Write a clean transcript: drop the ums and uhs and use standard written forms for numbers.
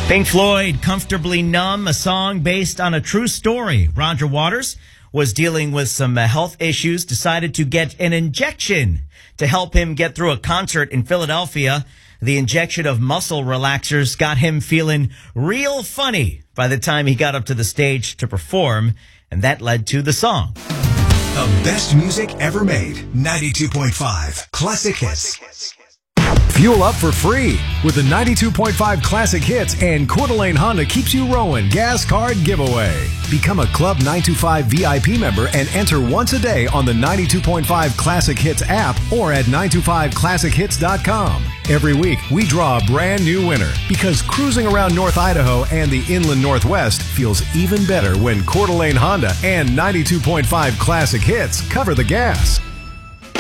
Pink Floyd, Comfortably Numb, a song based on a true story. Roger Waters was dealing with some health issues, decided to get an injection to help him get through a concert in Philadelphia. The injection of muscle relaxers got him feeling real funny by the time he got up to the stage to perform, and that led to the song. The best music ever made. 92.5 Classic Hits. Fuel up for free with the 92.5 Classic Hits and Coeur d'Alene Honda keeps you rowing gas card giveaway. Become a Club 925 VIP member and enter once a day on the 92.5 Classic Hits app or at 925classichits.com. Every week, we draw a brand new winner because cruising around North Idaho and the inland Northwest feels even better when Coeur d'Alene Honda and 92.5 Classic Hits cover the gas.